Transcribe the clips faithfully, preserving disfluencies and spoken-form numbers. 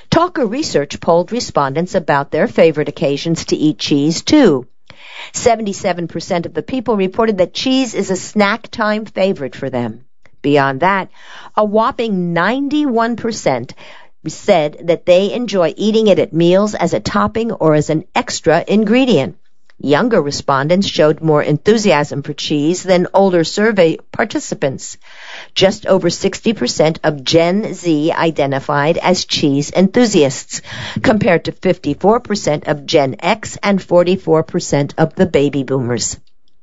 Talker Research polled respondents about their favorite occasions to eat cheese, too. seventy-seven percent of the people reported that cheese is a snack time favorite for them. Beyond that, a whopping ninety-one percent said that they enjoy eating it at meals as a topping or as an extra ingredient. Younger respondents showed more enthusiasm for cheese than older survey participants. Just over sixty percent of Gen Z identified as cheese enthusiasts, compared to fifty-four percent of Gen X and forty-four percent of the baby boomers.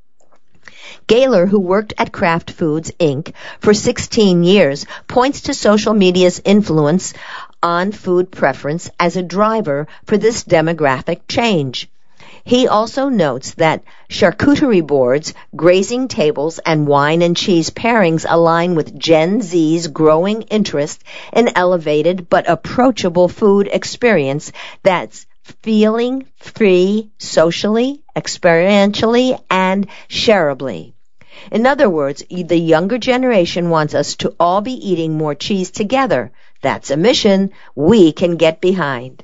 Gaylor, who worked at Kraft Foods, Incorporated for sixteen years, points to social media's influence on food preference as a driver for this demographic change. He also notes that charcuterie boards, grazing tables, and wine and cheese pairings align with Gen Z's growing interest in elevated but approachable food experience that's feeling free socially, experientially, and shareably. In other words, the younger generation wants us to all be eating more cheese together. That's a mission we can get behind.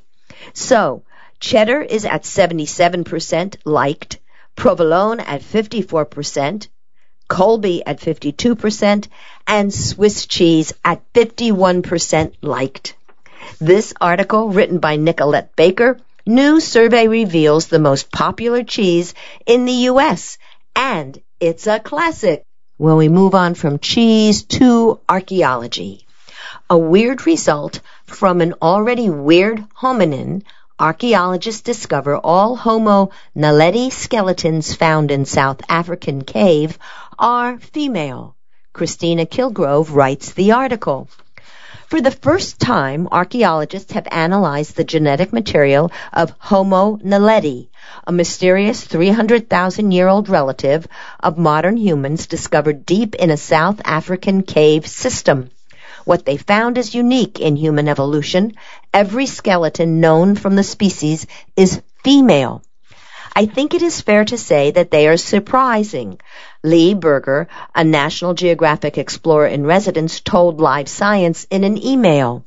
So, cheddar is at seventy-seven percent liked, provolone at fifty-four percent, Colby at fifty-two percent, and Swiss cheese at fifty-one percent liked. This article, written by Nicolette Baker, new survey reveals the most popular cheese in the U S, and it's a classic. When we move on from cheese to archaeology, a weird result from an already weird hominin, archaeologists discover all Homo naledi skeletons found in South African cave are female. Christina Kilgrove writes the article. For the first time, archaeologists have analyzed the genetic material of Homo naledi, a mysterious three hundred thousand year old relative of modern humans discovered deep in a South African cave system. What they found is unique in human evolution. Every skeleton known from the species is female. I think it is fair to say that they are surprising. Lee Berger, a National Geographic explorer in residence, told Live Science in an email.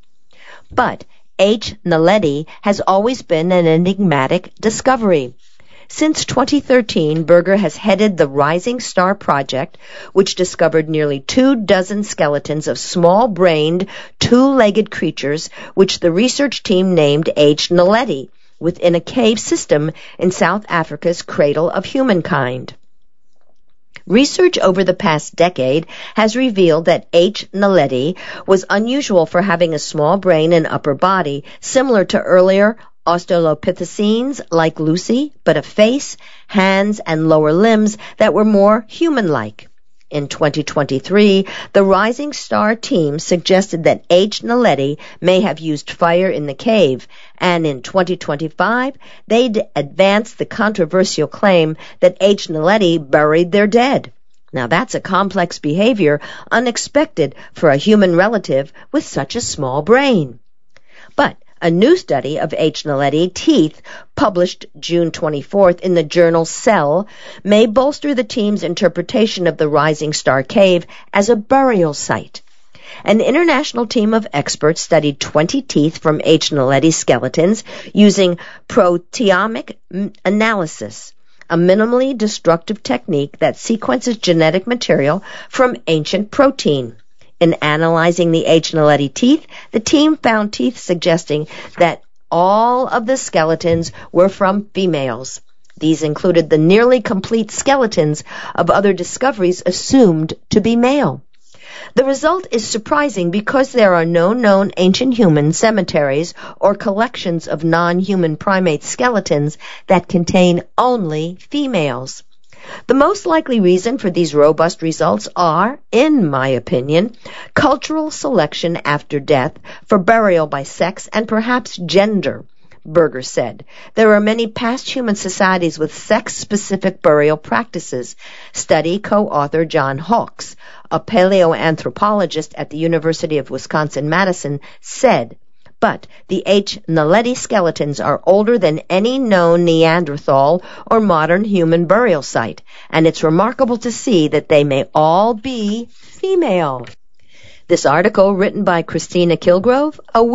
But H. naledi has always been an enigmatic discovery. Since twenty thirteen, Berger has headed the Rising Star Project, which discovered nearly two dozen skeletons of small-brained, two-legged creatures, which the research team named H. naledi, within a cave system in South Africa's Cradle of Humankind. Research over the past decade has revealed that H. naledi was unusual for having a small brain and upper body, similar to earlier Australopithecines like Lucy, but a face, hands, and lower limbs that were more human-like. In twenty twenty-three, the Rising Star team suggested that H. naledi may have used fire in the cave, and in twenty twenty-five, they advanced the controversial claim that H. naledi buried their dead. Now that's a complex behavior, unexpected for a human relative with such a small brain. But a new study of H. naledi teeth, published June twenty-fourth in the journal Cell, may bolster the team's interpretation of the Rising Star Cave as a burial site. An international team of experts studied twenty teeth from H. naledi skeletons using proteomic analysis, a minimally destructive technique that sequences genetic material from ancient protein. In analyzing the H. naledi teeth, the team found teeth suggesting that all of the skeletons were from females. These included the nearly complete skeletons of other discoveries assumed to be male. The result is surprising because there are no known ancient human cemeteries or collections of non-human primate skeletons that contain only females. The most likely reason for these robust results are, in my opinion, cultural selection after death for burial by sex and perhaps gender, Berger said. There are many past human societies with sex-specific burial practices. Study co-author John Hawkes, a paleoanthropologist at the University of Wisconsin-Madison, said, but the H. naledi skeletons are older than any known Neanderthal or modern human burial site, and it's remarkable to see that they may all be female. This article, written by Christina Kilgrove, a